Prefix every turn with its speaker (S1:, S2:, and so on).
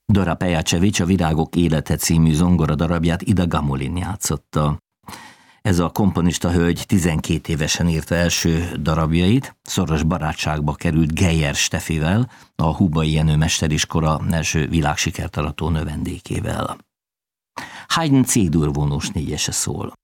S1: Dora Pejacevic a Virágok élete című zongora darabját Ida Gamulin játszotta. Ez a komponista hölgy 12 évesen írta első darabjait, szoros barátságba került Geyer Steffivel, a Hubai Jenő mesteriskora első világsikert arató növendékével. Haydn C-dur vonós négyese szól.